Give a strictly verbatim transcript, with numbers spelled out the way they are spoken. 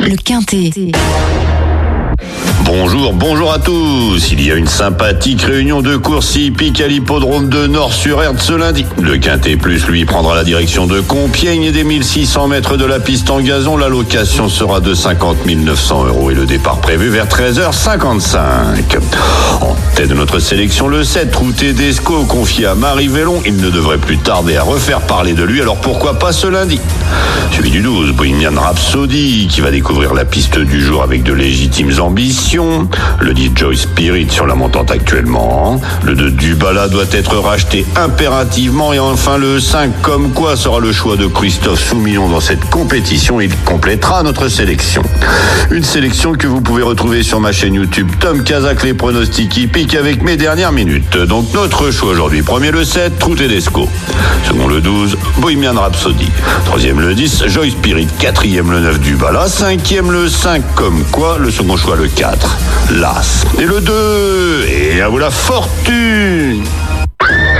le Quintet. Bonjour, bonjour à tous. Il y a une sympathique réunion de course hippique à l'hippodrome de Nord-sur-Erdre ce lundi. Le Quintet Plus, lui, prendra la direction de Compiègne et des mille six cents mètres de la piste en gazon. La location sera de cinquante mille neuf cents euros et le départ prévu vers treize heures cinquante-cinq. En tête de notre sélection, le sept, Trou Tedesco, confié à Marie Vellon. Il ne devrait plus tarder à refaire parler de lui, alors pourquoi pas ce lundi? Suivi du douze, Bohemian Rhapsody, qui va découvrir la piste du jour avec de légitimes ambitions. Le dix, Joy Spirit sur la montante actuellement. Le deux, Dubala doit être racheté impérativement. Et enfin le cinq, Comme Quoi sera le choix de Christophe Soumillon dans cette compétition. Il complétera notre sélection. Une sélection que vous pouvez retrouver sur ma chaîne YouTube Tom Kazak, les pronostics hippiques avec mes dernières minutes. Donc notre choix aujourd'hui. Premier le sept, Trou Tedesco. Second le douze, Bohemian Rhapsody. Troisième le dix, Joy Spirit. Quatrième le neuf, Dubala. Cinquième le cinq, Comme Quoi. Le second choix le quatre, L'As. Et le deux, et à vous la fortune.